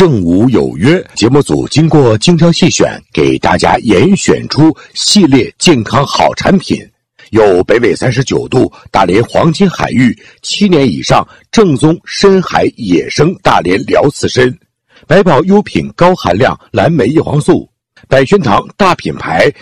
正午有约，节目组经过精挑细选，给大家严选出系列健康好产品，有北纬39度大连黄金海域7年以上正宗深海野生大连辽刺参，百宝优品高含量蓝莓叶黄素，百宣堂大品牌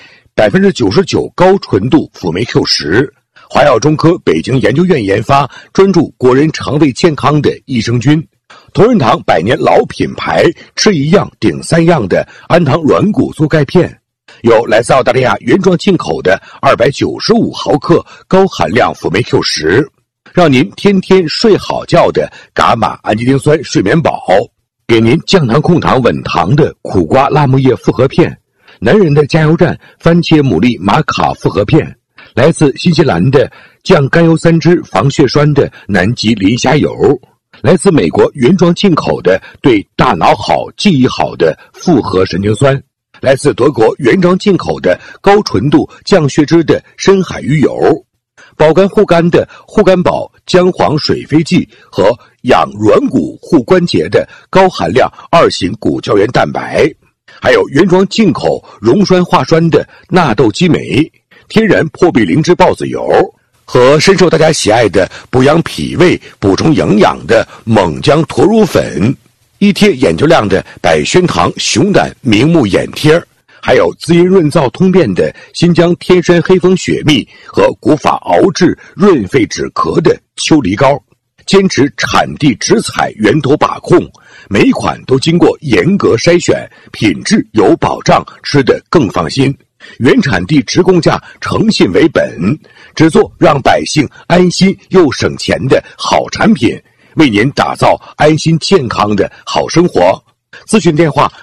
99%高纯度辅酶 Q10，华药中科北京研究院研发，专注国人肠胃健康的益生菌。同仁堂100年老品牌，吃一样顶3样的安糖软骨素钙片，有来自澳大利亚原装进口的295毫克高含量辅酶 Q10，让您天天睡好觉的伽马氨基丁酸睡眠宝，给您降糖控糖稳糖的苦瓜辣木叶复合片，男人的加油站番茄牡蛎玛卡复合片，来自新西兰的降甘油三酯防血栓的南极磷虾油，来自美国原装进口的对大脑好记忆好的复合神经酸，来自德国原装进口的高纯度降血脂的深海鱼油，保肝护肝的护肝宝姜黄水飞剂和养软骨护关节的高含量2型骨胶原蛋白，还有原装进口溶栓化栓的纳豆激酶，天然破壁灵芝孢子油，和深受大家喜爱的补养脾胃补充营养的猛姜驼乳粉，一贴眼球亮的百宣堂熊胆明目眼贴，还有滋阴润燥通便的新疆天山黑蜂雪蜜和古法熬制润肺止咳的秋梨膏，坚持产地直采源头把控，每一款都经过严格筛选，品质有保障，吃得更放心。原产地直供价，诚信为本，只做让百姓安心又省钱的好产品，为您打造安心健康的好生活。咨询电话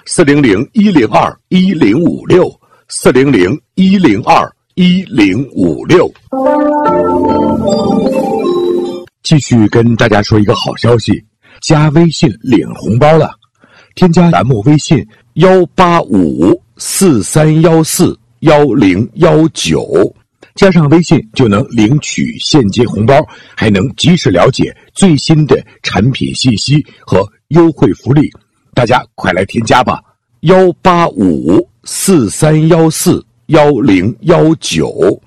400-102-1056 400-102-1056。继续跟大家说一个好消息，加微信领红包了，添加栏目微信18543141019，加上微信就能领取现金红包，还能及时了解最新的产品信息和优惠福利，大家快来添加吧，18543141019。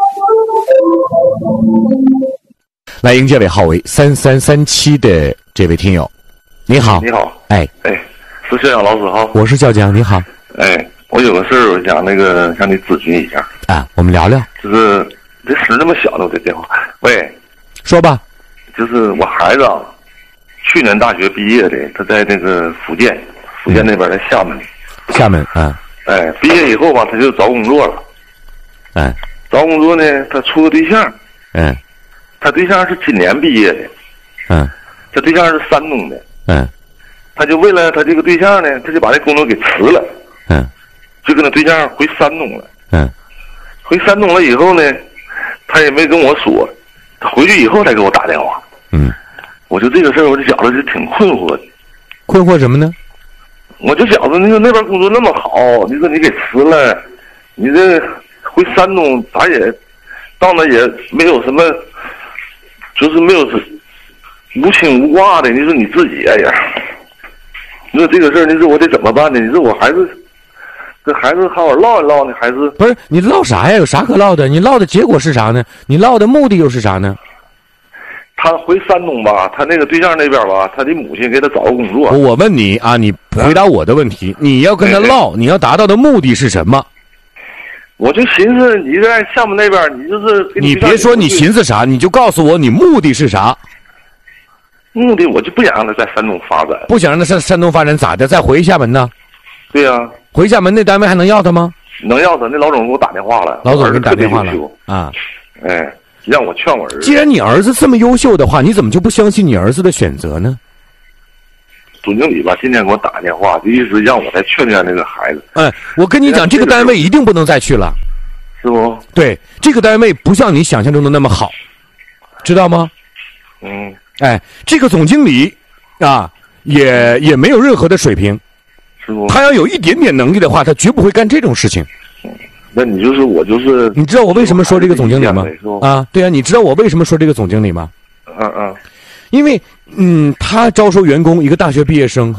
来迎这位号为3337的这位听友，你好。 你好， 哎， 是校长老师好， 我是校长，你好。 我有个事儿，我想向你咨询一下啊，我们聊聊。 就是这声那么小的，我这电话，喂， 说吧。 就是我孩子啊，去年大学毕业的，他在那个福建那边，在厦门啊。 毕业以后吧，他就找工作了。找工作呢，他处个对象。他对象是今年毕业的。他对象是山东的。他就为了他这个对象呢，他就把这工作给辞了。就跟他对象回山东了。回山东了以后呢，他也没跟我说，他回去以后才给我打电话。我就这个事儿，我就觉得是挺困惑的。 困惑什么呢？ 我就想着，你说那边工作那么好，你说你给辞了，你这回山东咱也到那也没有什么，就是没有无牵无挂的。你说你自己呀，你说这个事儿，你说我得怎么办呢？你说我还是跟孩子好好唠一唠呢，还是不是？你唠啥呀？有啥可唠的？你唠的结果是啥呢？你唠的目的又是啥呢？ 他回山东吧，他那个对象那边吧，他的母亲给他找个工作。 我问你啊，你回答我的问题，你要跟他唠，你要达到的目的是什么？ 我就寻思你在厦门那边，你就是你别说你寻思啥，你就告诉我你目的是啥。 目的我就不想让他在山东发展， 不想让他上山东发展咋的？再回厦门呢？ 对呀， 回厦门那单位还能要他吗？ 能要他，那老总给我打电话了， 老总给你打电话了啊， 让我劝我儿子。 既然你儿子这么优秀的话，你怎么就不相信你儿子的选择呢？ 总经理吧，今天给我打电话，就意思让我再劝劝那个孩子。 我跟你讲，这个单位一定不能再去了， 是不？ 对，这个单位不像你想象中的那么好，知道吗？这个总经理啊，也没有任何的水平， 是不？ 他要有一点点能力的话，他绝不会干这种事情。 那你就是我就是， 你知道我为什么说这个总经理吗？对啊，你知道我为什么说这个总经理吗？因为他招收员工，一个大学毕业生哈，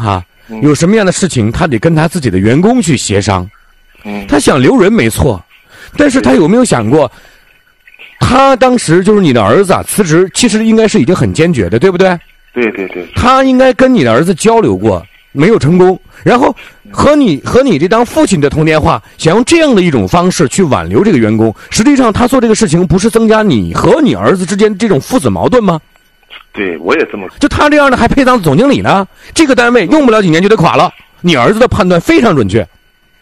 有什么样的事情，他得跟他自己的员工去协商。他想留人没错，但是他有没有想过，他当时就是你的儿子辞职，其实应该是已经很坚决的，对不对？ 对。 他应该跟你的儿子交流过，没有成功，然后和你这当父亲的通电话，想用这样的一种方式去挽留这个员工。实际上，他做这个事情不是增加你和你儿子之间这种父子矛盾吗？ 对，我也这么。 就他这样的还配当总经理呢？这个单位用不了几年就得垮了。你儿子的判断非常准确。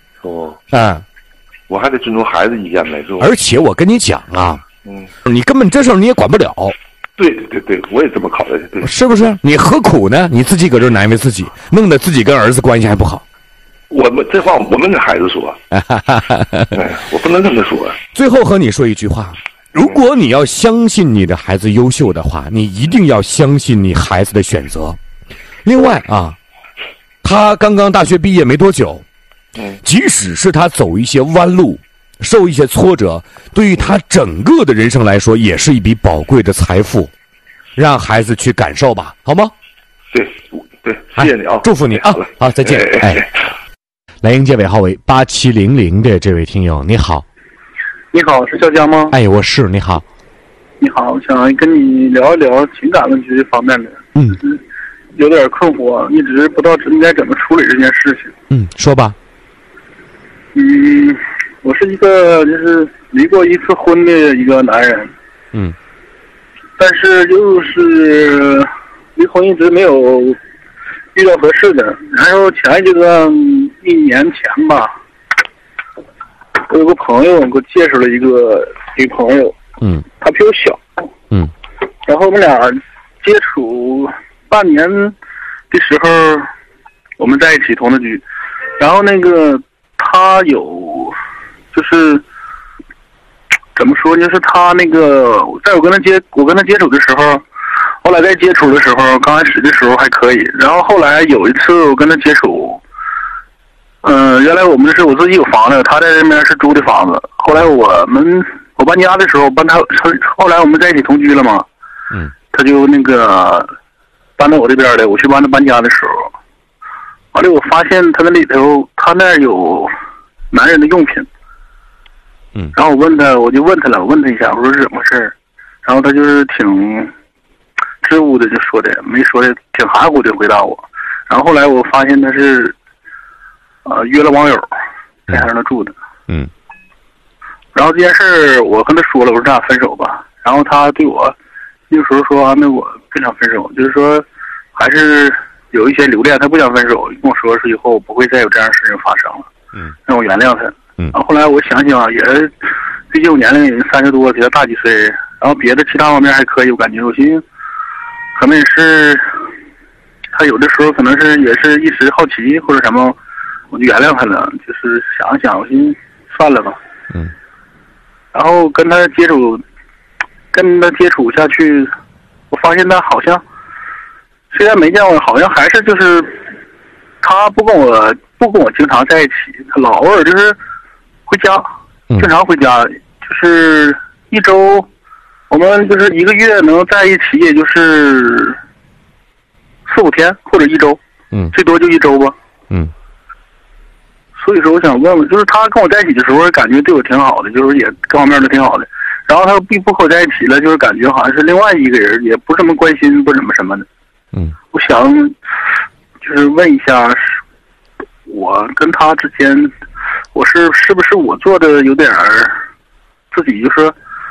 我还得尊重孩子意见呗，是吧？ 而且我跟你讲啊，你根本这事儿你也管不了。 对，我也这么考虑的，对， 是不是？你何苦呢？你自己搁这难为自己，弄得自己跟儿子关系还不好。 这话我们跟孩子说，我不能跟他说。 最后和你说一句话：如果你要相信你的孩子优秀的话，你一定要相信你孩子的选择。另外他刚刚大学毕业没多久，即使是他走一些弯路，受一些挫折，对于他整个的人生来说，也是一笔宝贵的财富。让孩子去感受吧，好吗？ 对，谢谢你啊， 祝福你啊，好，再见。来迎接尾号为8700的这位听友，你好。 你好，是小江吗？ 我是，你好。 你好，我想跟你聊一聊情感问题这方面的。有点困惑，一直不知道应该怎么处理这件事情。 说吧。 我是一个就是离过一次婚的一个男人。但是就是离婚一直没有遇到合适的。然后前一阶段1年前吧，我有个朋友给我介绍了一个女朋友。她比我小。然后我们俩接触半年的时候，我们在一起同的居。然后那个她有就是怎么说，就是他那个在我跟他接触的时候，后来在接触的时候，刚开始的时候还可以，然后后来有一次我跟他接触，原来我们是我自己有房子，他在这边是租的房子。后来我搬家的时候后来我们在一起同居了嘛，他就那个搬到我这边来，我去帮他搬家的时候，完了我发现他那里头那有男人的用品。然后我就问他一下，我说是怎么回事？然后他就是挺支吾的，就说的没说的挺含糊的回答我。然后后来我发现他是约了网友在他那住的。然后这件事我跟他说了，我说咱俩分手吧。然后他对我那个时候说安排我跟他分手，就是说还是有一些留恋，他不想分手，跟我说是以后不会再有这样的事情发生了。让我原谅他。然后后来我想想也毕竟我年龄30多，比他大几岁，然后别的其他方面还可以，我感觉我寻思可能也是他有的时候可能是也是一时好奇或者什么，我就原谅他了。就是想想我寻思算了吧。然后跟他接触下去，我发现他好像虽然没见过，好像还是就是他不跟我经常在一起，他老偶尔就是回家，经常回家，就是一周我们就是1个月能在一起，也就是4、5天或者1周，最多就1周吧。所以说我想问问，就是他跟我在一起的时候感觉对我挺好的，就是也各方面都挺好的，然后他不和我在一起了，就是感觉好像是另外一个人，也不怎么关心，不怎么什么的。我想就是问一下，我跟他之间，我是不是我做的有点自己就是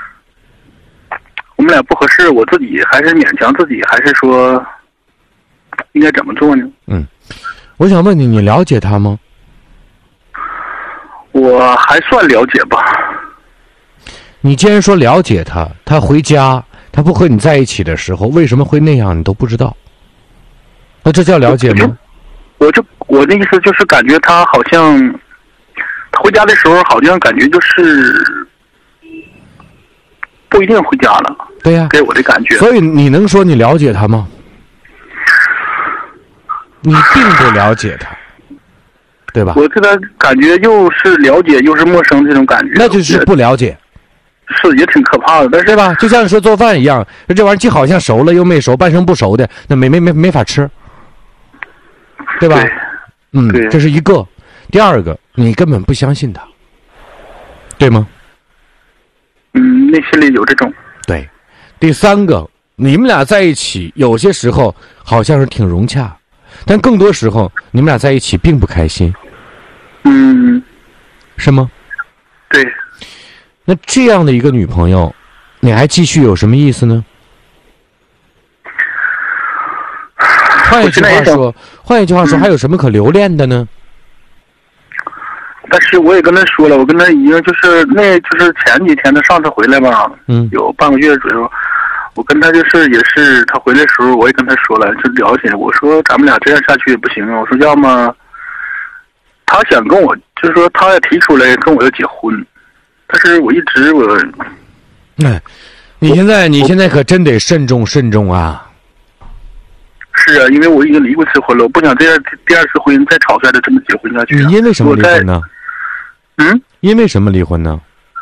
我们俩不合适，我自己还是勉强自己，还是说应该怎么做呢？ 我想问你，你了解他吗？ 我还算了解吧。 你既然说了解他，他回家，他不和你在一起的时候，为什么会那样，你都不知道？那这叫了解吗？ 我的意思就是感觉他好像，他回家的时候好像感觉就是不一定回家了。 对呀， 给我的感觉。 所以你能说你了解他吗？你并不了解他，对吧？ 我对他感觉又是了解又是陌生这种感觉。 那就是不了解。 是也挺可怕的，但是对吧？就像说做饭一样，这玩意儿既好像熟了又没熟，半生不熟的，那没法吃，对吧？ 对， 这是一个。第二个，你根本不相信他，对吗？ 内心里有这种。 对。第三个，你们俩在一起有些时候好像是挺融洽，但更多时候你们俩在一起并不开心。是吗？ 对。 那这样的一个女朋友，你还继续有什么意思呢？换一句话说，还有什么可留恋的呢？ 但是我也跟他说了，我跟他已经就是前几天他上次回来吧，有半个月左右，我跟他也是他回来的时候，我也跟他说了，就了解，我说咱们俩这样下去也不行啊，我说要么他想跟我，就是说他也提出来跟我要结婚，但是我一直你现在可真得慎重啊。 是啊，因为我已经离过次婚了，我不想第二次婚姻再吵出来的这么结婚下去。 你因为什么离婚呢？因为什么离婚呢？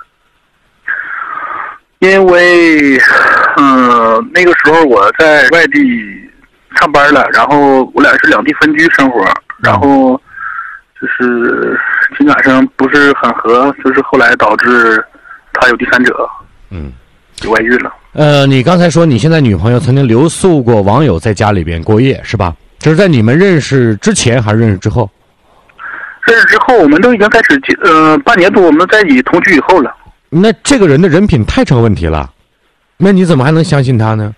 因为那个时候我在外地上班了，然后我俩是两地分居生活，然后就是情感上不是很合，就是后来导致他有第三者，有外遇了。 你刚才说你现在女朋友曾经留宿过网友在家里边过夜是吧？这是在你们认识之前还是认识之后？ 认识之后，我们都已经开始半年多，我们在一起同居以后了。 那这个人的人品太成问题了，那你怎么还能相信他呢？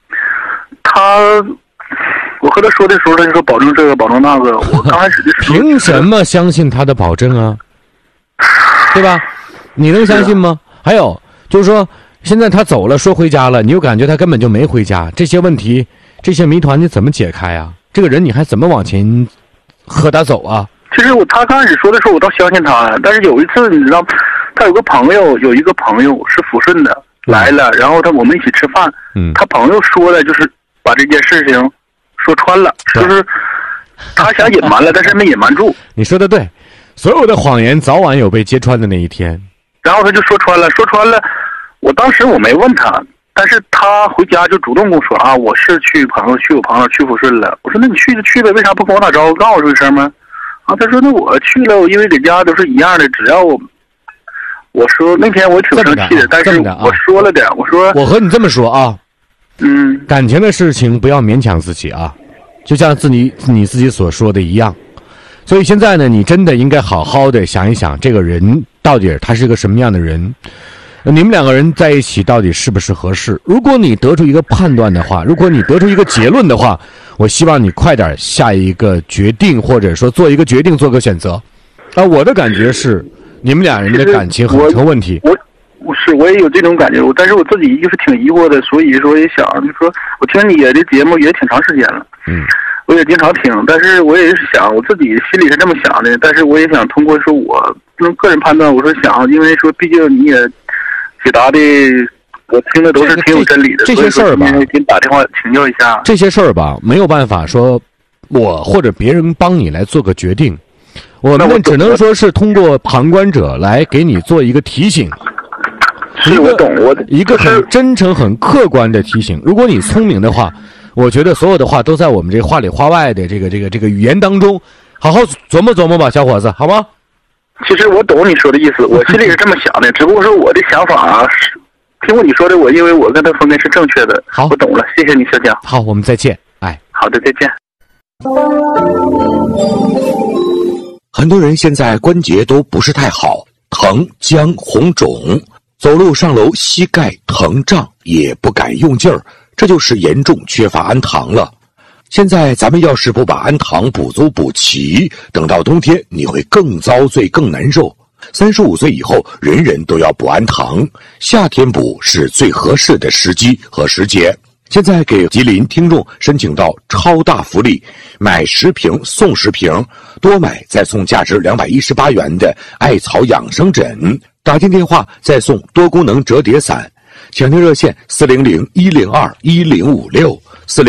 我和他说的时候，他就说保证这个保证那个。我刚开始的时候凭什么相信他的保证啊？对吧？你能相信吗？还有就是说，现在他走了，说回家了，你又感觉他根本就没回家，这些问题、这些谜团你怎么解开啊？这个人你还怎么往前和他走啊？ 其实他刚开始说的时候，我倒相信他，但是有一次你知道，他有一个朋友是抚顺的来了，然后我们一起吃饭，他朋友说的就是把这件事情说穿了，就是他想隐瞒了，但是没隐瞒住。 你说的对，所有的谎言早晚有被揭穿的那一天。 然后他就说穿了，我当时我没问他，但是他回家就主动跟我说啊，我是我朋友去抚顺了。我说那你去就去呗，为啥不跟我打招呼告诉我一声吗？啊，他说那我去了，因为给家都是一样的，只要我说那天我挺生气的，但是我说了点，我说我和你这么说啊，感情的事情不要勉强自己啊，就像你自己所说的一样。所以现在呢，你真的应该好好的想一想，这个人到底他是个什么样的人，你们两个人在一起到底是不是合适？如果你得出一个判断的话，如果你得出一个结论的话，我希望你快点下一个决定，或者说做一个决定，做个选择。我的感觉是，你们俩人的感情很成问题。 我也有这种感觉，但是我自己就是挺疑惑的，所以说也想，就说我听你的节目也挺长时间了，我也经常听，但是我也是想，我自己心里是这么想的，但是我也想通过说我用个人判断，我说想，因为说毕竟你也解答的，我听的都是挺有真理的， 这些事儿吧， 给你打电话请教一下。 这些事儿吧，没有办法说我或者别人帮你来做个决定，我们只能说是通过旁观者来给你做一个提醒。 我懂， 一个很真诚、很客观的提醒。如果你聪明的话，我觉得所有的话都在我们这话里话外的这个语言当中，好好琢磨琢磨吧，小伙子，好吗？ 其实我懂你说的意思，我心里是这么想的，只不过说我的想法啊，听过你说的，因为我跟他分开是正确的。 好， 我懂了，谢谢你，小江。 好，我们再见。 好的，再见。 很多人现在关节都不是太好，疼、僵、红肿。走路上楼膝盖疼胀，也不敢用劲儿，这就是严重缺乏氨糖了。现在咱们要是不把氨糖补足补齐，等到冬天你会更遭罪更难受。35岁以后人人都要补氨糖，夏天补是最合适的时机和时节。现在给吉林听众申请到超大福利，买10瓶送10瓶，多买再送价值218元的艾草养生枕，打进电话再送多功能折叠伞。抢听热线400-102-1056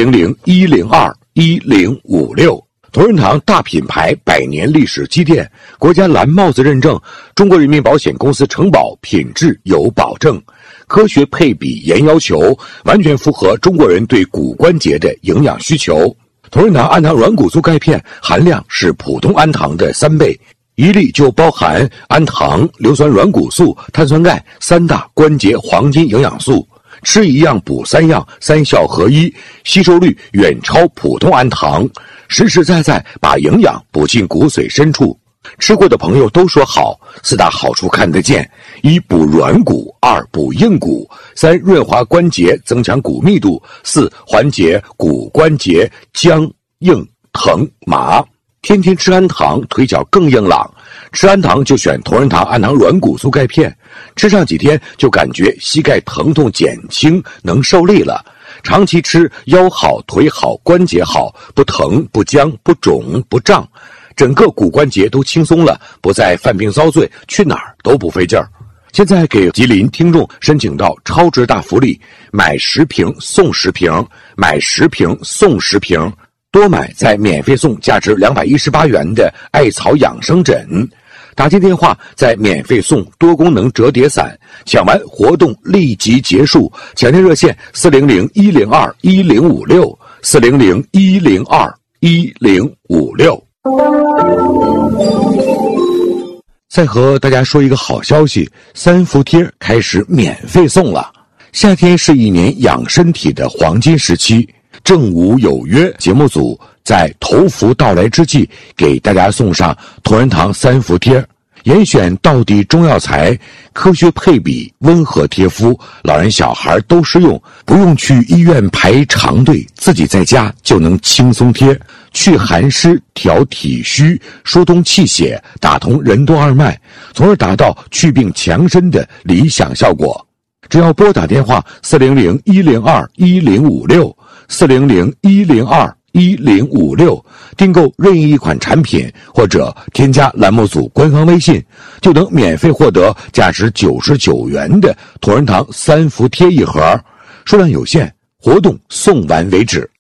400-102-1056。同仁堂大品牌100年历史积淀，国家蓝帽子认证，中国人民保险公司承保，品质有保证，科学配比严要求，完全符合中国人对骨关节的营养需求。 同仁堂氨糖软骨素钙片含量是普通氨糖的3倍，一粒就包含氨糖、硫酸软骨素、碳酸钙3大关节黄金营养素，吃一样补3样，3效合一，吸收率远超普通氨糖，实实在在把营养补进骨髓深处。吃过的朋友都说好，4大好处看得见：1补软骨，2补硬骨，3润滑关节增强骨密度，4缓解骨关节僵硬疼麻。天天吃氨糖，腿脚更硬朗。吃氨糖就选同仁堂氨糖软骨素钙片，吃上几天就感觉膝盖疼痛减轻，能受力了。长期吃，腰好，腿好，关节好，不疼不僵不肿不胀，整个骨关节都轻松了，不再犯病遭罪，去哪儿都不费劲儿。现在给吉林听众申请到超值大福利，买10瓶送10瓶，买10瓶送10瓶，多买再免费送价值218元的艾草养生枕。打进电话再免费送多功能折叠伞，抢完活动立即结束。抢电热线400-102-1056，400-102-1056。再和大家说一个好消息，3伏贴开始免费送了。夏天是一年养身体的黄金时期，正午有约节目组在头伏到来之际，给大家送上同仁堂3伏贴，严选道地中药材，科学配比，温和贴肤，老人小孩都适用，不用去医院排长队，自己在家就能轻松贴，去寒湿，调体虚，疏通气血，打通任督二脉，从而达到祛病强身的理想效果。只要拨打电话400-102-1056，400-102-1056，订购任意一款产品，或者添加栏目组官方微信，就能免费获得价值99元的同仁堂3伏贴一盒，数量有限，活动送完为止。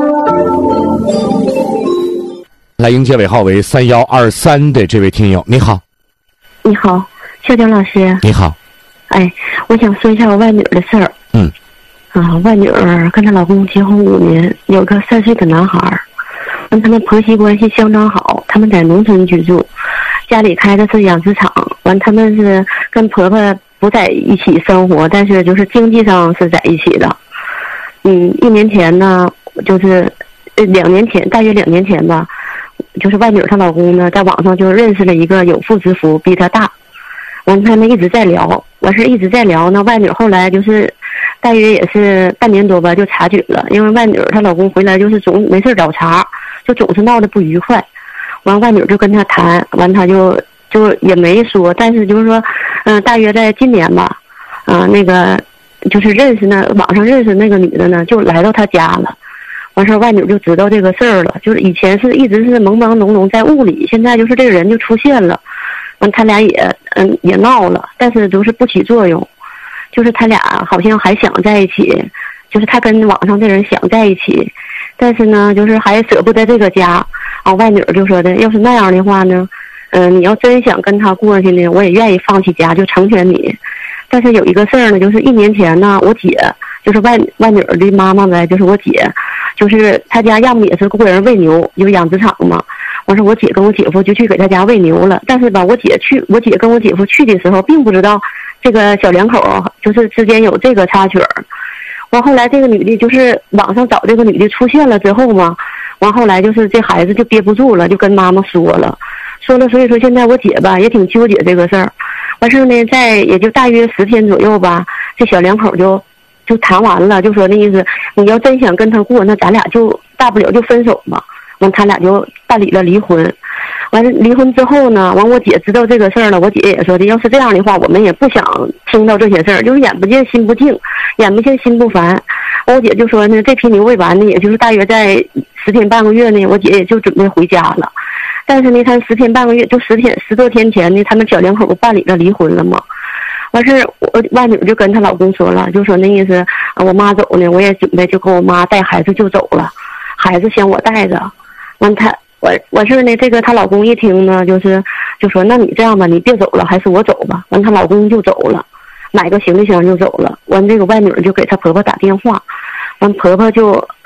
来迎接尾号为3123的这位听友，你好。 你好，小丁老师。 你好。 哎，我想说一下我外女的事儿。外女跟她老公结婚5年，有个3岁的男孩，跟他们婆媳关系相当好，他们在农村居住，家里开的是养殖场，完他们是跟婆婆不在一起生活，但是就是经济上是在一起的。1年前呢，就是2年前，大约2年前吧，就是外女她老公呢在网上就认识了一个有妇之夫，比她大，完他们一直在聊，一直在聊呢。外女后来就是大约也是半年多吧，就察觉了，因为外女她老公回来就是总没事找茬，就总是闹得不愉快。完外女就跟他谈，完他就也没说，但是就是说，大约在今年吧，那个就是网上认识那个女的呢，就来到他家了。完事外女就知道这个事儿了，就是以前是一直是朦朦胧胧在雾里，现在就是这个人就出现了。完他俩也闹了，但是都是不起作用。就是他俩好像还想在一起，就是他跟网上的人想在一起，但是呢，就是还舍不得这个家。外女就说的，要是那样的话呢，你要真想跟他过去呢，我也愿意放弃家，就成全你。但是有一个事儿呢，就是1年前呢，我姐就是外女的妈妈呗，就是我姐，就是他家要么也是雇人喂牛，有养殖场嘛。完事我姐跟我姐夫就去给他家喂牛了，但是吧，我姐跟我姐夫去的时候，并不知道这个小两口就是之间有这个插曲儿。完后来这个女的就是网上找这个女的出现了之后嘛，完后来就是这孩子就憋不住了，就跟妈妈说了，所以说现在我姐吧也挺纠结这个事儿。完事呢，在也就大约10天左右吧，这小两口就谈完了，就说那意思，你要真想跟他过，那咱俩就大不了就分手吧。完他俩就办理了离婚。完了离婚之后呢，完我姐知道这个事儿了，我姐也说的，要是这样的话，我们也不想听到这些事儿，就是眼不见心不静，眼不见心不烦。我姐就说呢，这批牛喂完呢，也就是大约在10天半个月呢，我姐也就准备回家了。但是呢，他10天半个月，就10多天前呢，他们小两口不办理了离婚了嘛。完事我外女就跟她老公说了，就说那意思，我妈走呢，我也准备就跟我妈带孩子就走了，孩子先我带着。完完事呢，这个她老公一听呢，就说那你这样吧，你别走了，还是我走吧。完她老公就走了，买个行李箱就走了。完这个外女就给她婆婆打电话，完婆婆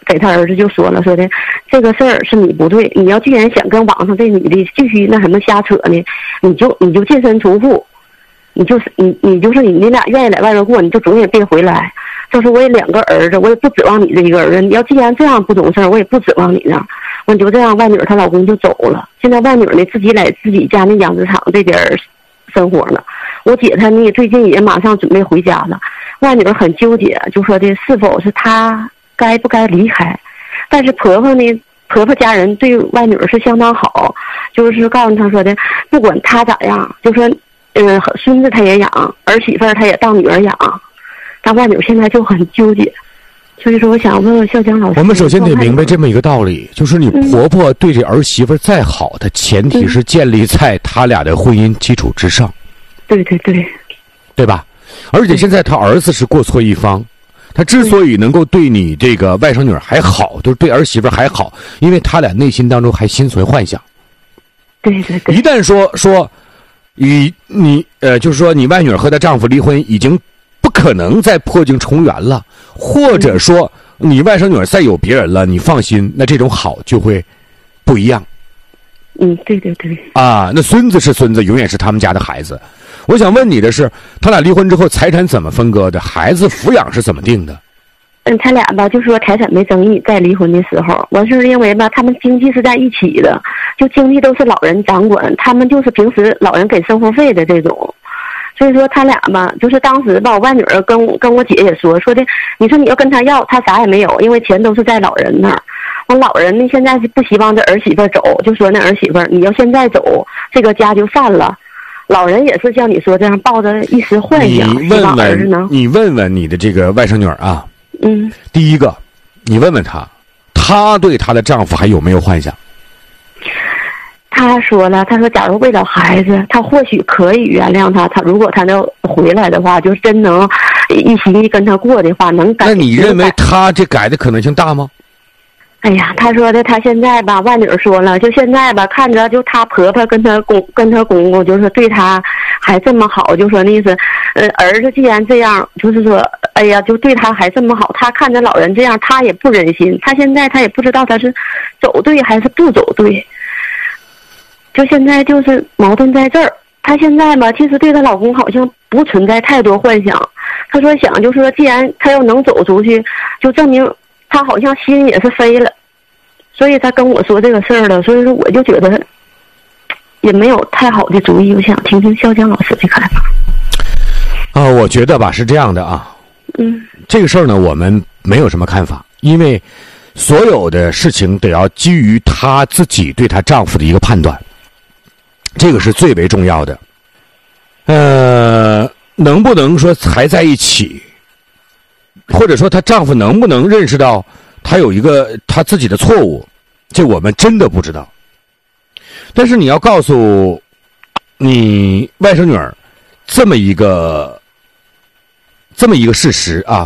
给他儿子就说了，说的这个事儿是你不对，你要既然想跟网上这女的继续那什么瞎扯呢，你就净身出户，你俩愿意在外头过，你就总也别回来。他说我也2个儿子，我也不指望你这一个儿子，你要既然这样不懂事儿，我也不指望你呢。我就这样，外女她老公就走了。现在外女呢自己在自己家那养殖场这边生活呢。我姐她呢最近也马上准备回家了。外女很纠结，就说的是否是她该不该离开。但是婆婆家人对外女是相当好，就是告诉她说的，不管她咋样，就说孙子她也养，儿媳妇她也当女儿养。但外女现在就很纠结，所以说我想问问笑江老师。 我们首先得明白这么一个道理，就是你婆婆对这儿媳妇再好，她前提是建立在她俩的婚姻基础之上。 对对对， 对吧？而且现在她儿子是过错一方，她之所以能够对你这个外甥女儿还好，就是对儿媳妇还好，因为她俩内心当中还心存幻想。 对对对。 一旦说就是说你外女儿和她丈夫离婚已经不可能再破镜重圆了，或者说你外甥女儿再有别人了，你放心，那这种好就会不一样。 对对对。 啊，那孙子是孙子，永远是他们家的孩子。我想问你的是，他俩离婚之后财产怎么分割的？孩子抚养是怎么定的？ 他俩吧，就说财产没争议，在离婚的时候，我是认为吧，他们经济是在一起的，就经济都是老人掌管，他们就是平时老人给生活费的这种。所以说他俩吧，就是当时吧，我外女儿跟我姐也说的，你说你要跟他要，他啥也没有，因为钱都是在老人那儿。我老人呢现在是不希望这儿媳妇走，就说那儿媳妇你要现在走，这个家就散了。老人也是像你说这样抱着一时幻想， 你问问你的这个外甥女儿啊，第一个，你问问她对她的丈夫还有没有幻想？ 她说了，她说假如为了孩子，她或许可以原谅他，如果他能回来的话，就真能一起跟他过的话，能改。 那你认为她这改的可能性大吗？ 哎呀，她说的，她现在吧，外女说了，就现在吧，看着就她婆婆跟她公公，就是对她还这么好，就说那意思，儿子既然这样，就是说，哎呀，就对她还这么好，她看着老人这样，她也不忍心，她现在她也不知道她是走对还是不走对，就现在就是矛盾在这儿。她现在吧，其实对她老公好像不存在太多幻想，她说想就是说，既然她要能走出去，就证明他好像心也是飞了，所以他跟我说这个事儿了。所以说我就觉得也没有太好的主意，我想听听笑江老师的看法。 我觉得吧是这样的啊，这个事儿呢我们没有什么看法，因为所有的事情得要基于她自己对她丈夫的一个判断，这个是最为重要的。能不能说还在一起？或者说她丈夫能不能认识到她有一个她自己的错误，这我们真的不知道。但是你要告诉你外甥女儿这么一个事实啊，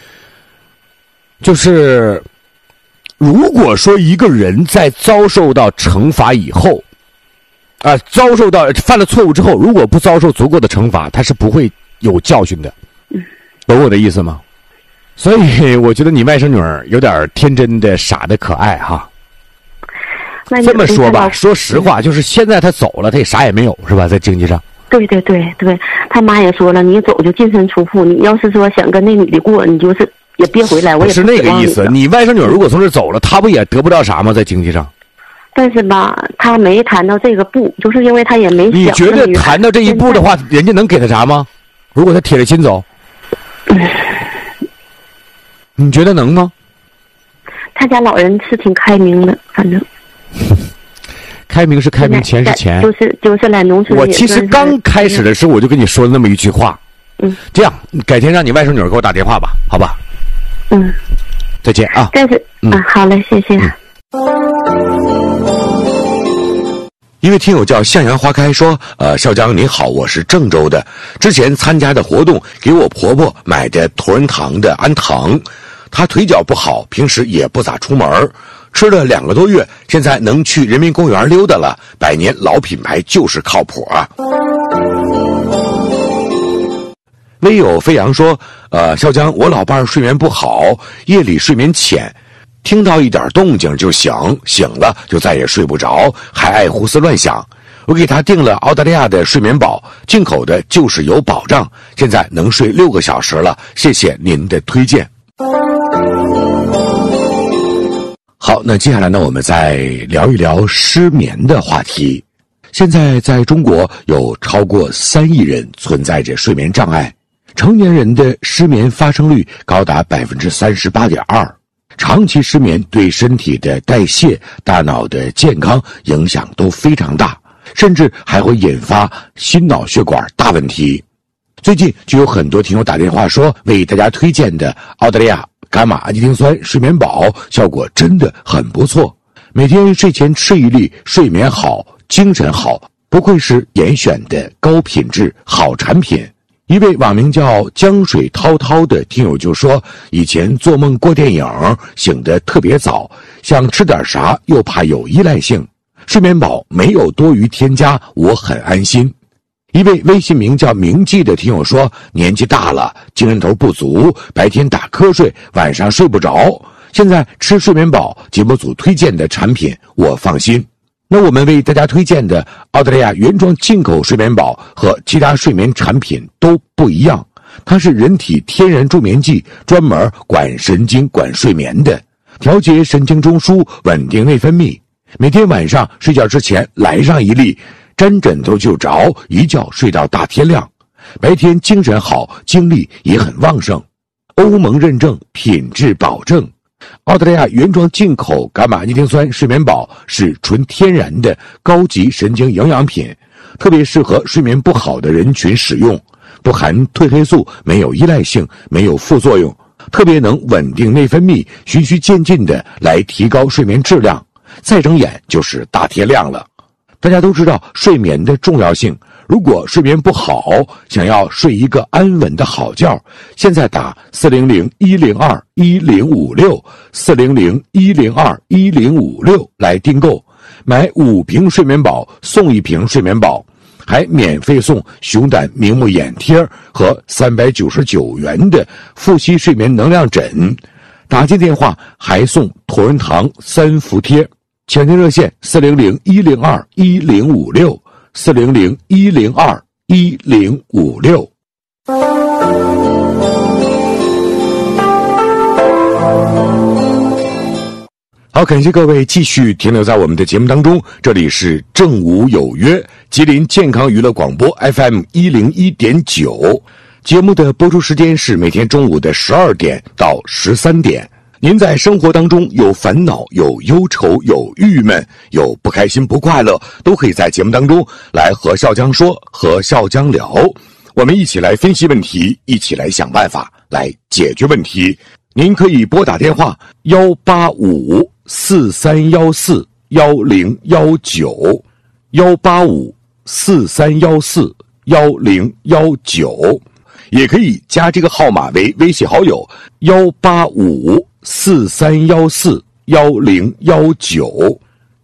就是如果说一个人在遭受到惩罚以后遭受到犯了错误之后，如果不遭受足够的惩罚，他是不会有教训的。懂我的意思吗？所以我觉得你外甥女儿有点天真的傻的可爱哈。这么说吧，说实话，就是现在她走了，她也啥也没有，是吧？在经济上。 对对对对，他妈也说了，你走就净身出户，你要是说想跟那女的过，你就是也别回来，我也不是那个意思。你外甥女儿如果从这走了，她不也得不到啥吗？在经济上。但是吧，他没谈到这个步，就是因为他也没想。 你觉得谈到这一步的话，人家能给他啥吗？如果他铁了心走，你觉得能吗？ 他家老人是挺开明的，反正。 开明是开明，钱是钱。 就是来农村。 我其实刚开始的时候我就跟你说了那么一句话。这样，改天让你外甥女儿给我打电话吧，好吧？再见啊。 但是好嘞，谢谢。 一位听友叫向阳花开说，少江你好，我是郑州的，之前参加的活动给我婆婆买的同仁堂的安糖，她腿脚不好，平时也不咋出门，吃了2个多月，现在能去人民公园溜达了，100年老品牌就是靠谱啊。微有飞扬说，少江我老伴儿睡眠不好，夜里睡眠浅， 听到一点动静就醒，醒了就再也睡不着，还爱胡思乱想。我给他订了澳大利亚的睡眠宝，进口的就是有保障，现在能睡6个小时了，谢谢您的推荐。好，那接下来呢，我们再聊一聊失眠的话题。现在在中国有超过3亿人存在着睡眠障碍，成年人的失眠发生率高达 38.2%。长期失眠对身体的代谢、大脑的健康影响都非常大，甚至还会引发心脑血管大问题。最近就有很多听友打电话说，为大家推荐的澳大利亚伽马氨基丁酸睡眠宝效果真的很不错，每天睡前吃一粒，睡眠好，精神好，不愧是严选的高品质好产品。一位网名叫江水滔滔的听友就说，以前做梦过电影，醒得特别早，想吃点啥又怕有依赖性，睡眠宝没有多余添加，我很安心。一位微信名叫明记的听友说，年纪大了，精神头不足，白天打瞌睡，晚上睡不着，现在吃睡眠宝节目组推荐的产品我放心。那我们为大家推荐的澳大利亚原装进口睡眠宝和其他睡眠产品都不一样，它是人体天然助眠剂，专门管神经管睡眠的，调节神经中枢，稳定内分泌。每天晚上睡觉之前来上一粒，沾枕头就着，一觉睡到大天亮，白天精神好，精力也很旺盛。欧盟认证，品质保证。澳大利亚原装进口伽马氨基丁酸睡眠宝是纯天然的高级神经营养品，特别适合睡眠不好的人群使用，不含褪黑素，没有依赖性，没有副作用，特别能稳定内分泌，循序渐进的来提高睡眠质量，再睁眼就是大天亮了。大家都知道睡眠的重要性，如果睡眠不好，想要睡一个安稳的好觉，现在打400-102-1056 400-102-1056来订购，买5瓶睡眠宝送1瓶睡眠宝，还免费送熊胆明目眼贴和399元的复吸睡眠能量枕，打进电话还送同仁堂3伏贴。抢订热线400-102-1056 400-102-1056。好，感谢各位继续停留在我们的节目当中，这里是正午有约，吉林健康娱乐广播 FM 101.9，节目的播出时间是每天中午的12点到13点。您在生活当中有烦恼，有忧愁，有郁闷，有不开心不快乐，都可以在节目当中来和笑江说，和笑江聊，我们一起来分析问题，一起来想办法来解决问题。您可以拨打电话185-4314-1019 185-4314-1019，也可以加这个号码为微信好友185-4314-1019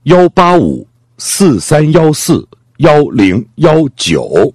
185-4314-1019。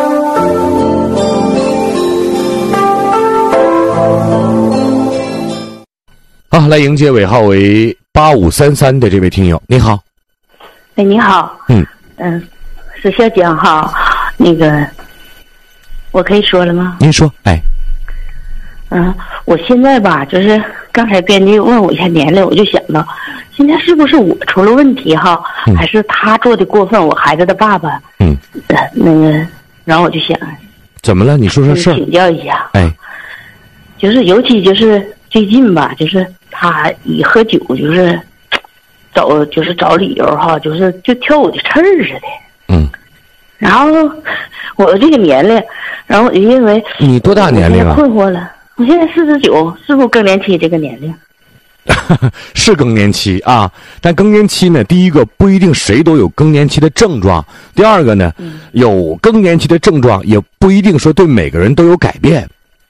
好，来迎接尾号为8533的这位听友，你好。 哎，你好。是小江哈，那个，我可以说了吗？ 您说，哎。 我现在吧，就是刚才编辑问我一下年龄，我就想到，现在是不是我出了问题哈，还是他做的过分？我孩子的爸爸，那个，然后我就想， 怎么了？你说说事儿， 请教一下。 哎， 就是尤其就是最近吧，就是他一喝酒，就是找理由哈，就挑我的刺儿似的。然后我这个年龄，然后我就认为你多大年龄啊？ 困惑了。我现在49，是不是更年期这个年龄？ 是更年期啊，但更年期呢，第一个不一定谁都有更年期的症状，第二个呢，有更年期的症状也不一定说对每个人都有改变。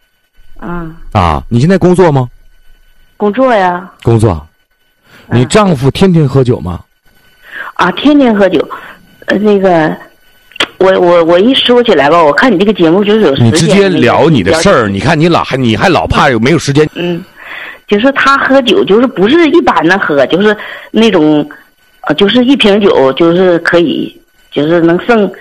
你现在工作吗？ 工作呀。 工作。你丈夫天天喝酒吗？ 天天喝酒。那个。我一说起来吧，我看你这个节目就是有时间。 你直接聊你的事儿，你看你还老怕有没有时间？ 就是他喝酒就是不是一般的喝，就是那种，就是一瓶酒就是可以，就是能剩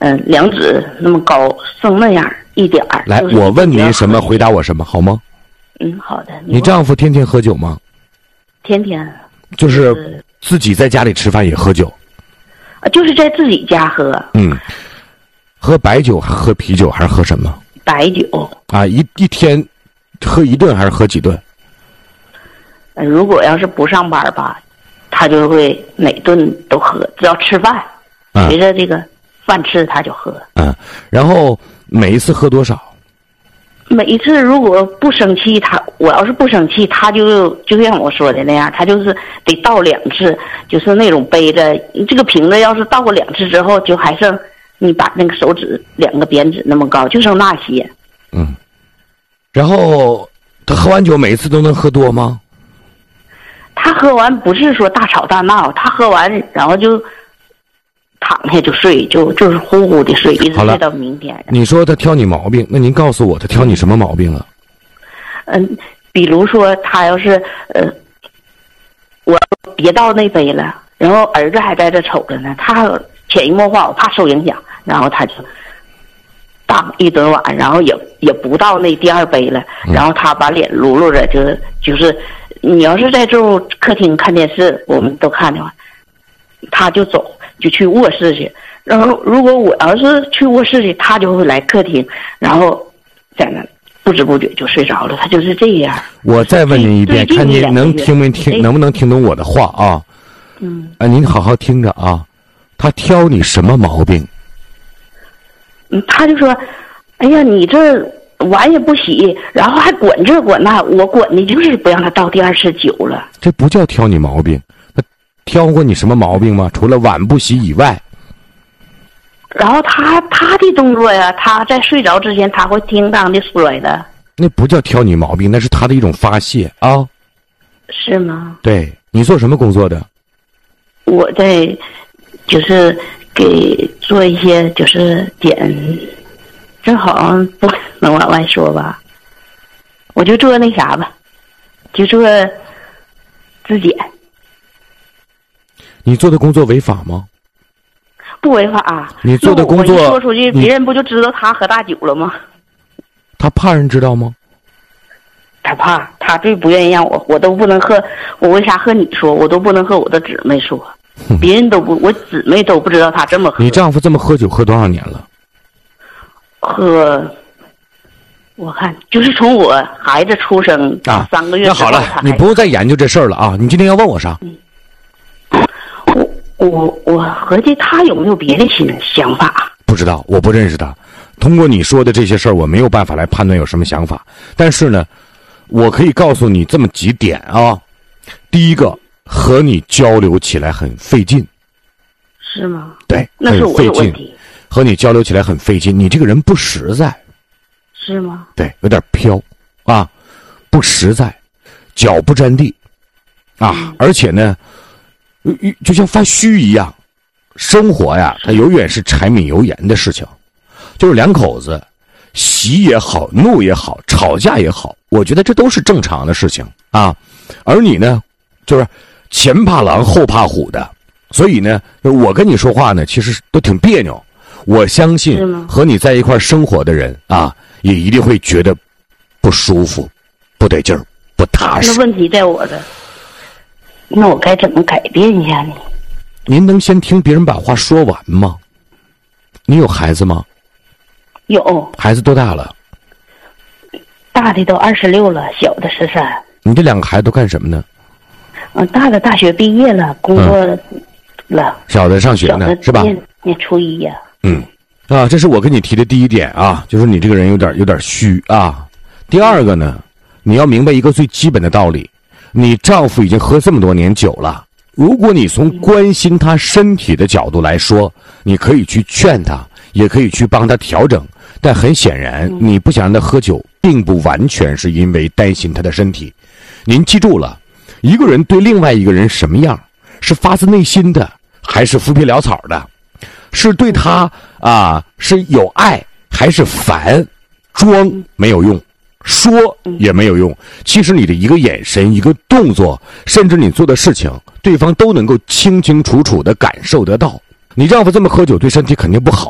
2指那么高，剩那样一点儿。 来，我问您什么，回答我什么，好吗？ 好的。 你丈夫天天喝酒吗？ 天天。 就是自己在家里吃饭也喝酒？ 就是在自己家喝。 喝白酒还喝啤酒还是喝什么？ 白酒。啊， 一天喝1顿还是喝几顿？ 如果要是不上班吧，他就会每顿都喝，只要吃饭，随着这个饭吃他就喝。 然后每一次喝多少？ 每一次如果不生气，我要是不生气，他就像我说的那样，他就是得倒2次，就是那种背着这个瓶子，要是倒过2次之后，就还剩你把那个手指2个扁指那么高，就剩那些。 然后他喝完酒每一次都能喝多吗？ 他喝完不是说大吵大闹，他喝完然后就躺下就睡，就是呼呼的睡，一直睡到明天。 你说他挑你毛病，那您告诉我他挑你什么毛病了？ 比如说他要是我别倒那杯了，然后儿子还在这瞅着呢，他潜移默化，我怕受影响，然后他就当一顿碗，然后也不倒那第2杯了，然后他把脸撸撸着，就是你要是在这客厅看电视，我们都看的话，他就走，就去卧室去。然后如果我要是去卧室去，他就会来客厅，然后在那不知不觉就睡着了。他就是这样。我再问您一遍，看您能不能听懂我的话啊？您好好听着啊。他挑你什么毛病？ 他就说：“哎呀，你这碗也不洗，然后还管这管那，我管的就是不让他倒第2次酒了。” 这不叫挑你毛病，他挑过你什么毛病吗？除了碗不洗以外。 然后他的动作呀，他在睡着之前他会叮当的摔的。 那不叫挑你毛病，那是他的一种发泄啊。 是吗？ 对，你做什么工作的？ 我在就是给做一些就是正好不能往外说吧，我就做那啥吧，就做质检。 你做的工作违法吗？ 不违法啊。 你做的工作， 我说出去，别人不就知道他喝大酒了吗？ 他怕人知道吗？ 他怕，他最不愿意让我都不能和我为啥和你说，我都不能和我的姊妹说，别人都不，我姊妹都不知道他这么喝。 你丈夫这么喝酒喝多少年了？ 我看就是从我孩子出生3个月。 那好了，你不用再研究这事儿了啊！你今天要问我啥？ 我合计他有没有别的想法？ 不知道，我不认识他。通过你说的这些事儿，我没有办法来判断有什么想法。但是呢，我可以告诉你这么几点啊。第一个，和你交流起来很费劲。 是吗？ 对， 那是我的问题。 和你交流起来很费劲，你这个人不实在。 是吗？ 对，有点飘啊，不实在，脚不沾地啊，而且呢就像发虚一样。生活呀，它永远是柴米油盐的事情，就是两口子喜也好，怒也好，吵架也好，我觉得这都是正常的事情啊。而你呢，就是前怕狼后怕虎的，所以呢，我跟你说话呢，其实都挺别扭。我相信和你在一块生活的人啊，也一定会觉得不舒服、不得劲儿、不踏实。 那问题在我这，那我该怎么改变一下呢？ 您能先听别人把话说完吗？你有孩子吗？ 有。 孩子多大了？ 大的都26了，小的13。 你这2个孩子都干什么呢？ 大的大学毕业了，工作了。 小的上学呢，是吧？ 念初一呀。 这是我跟你提的第一点啊，就是你这个人有点虚啊。第二个呢，你要明白一个最基本的道理，你丈夫已经喝这么多年酒了。如果你从关心他身体的角度来说，你可以去劝他，也可以去帮他调整，但很显然你不想让他喝酒，并不完全是因为担心他的身体。您记住了，一个人对另外一个人什么样，是发自内心的，还是浮皮潦草的？是对他是有爱还是烦？装没有用， 说也没有用。其实你的一个眼神、一个动作，甚至你做的事情，对方都能够清清楚楚地感受得到。你丈夫这么喝酒对身体肯定不好。